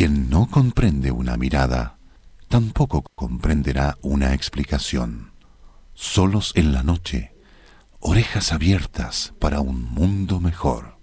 Quien no comprende una mirada, tampoco comprenderá una explicación. Solos en la noche, orejas abiertas para un mundo mejor.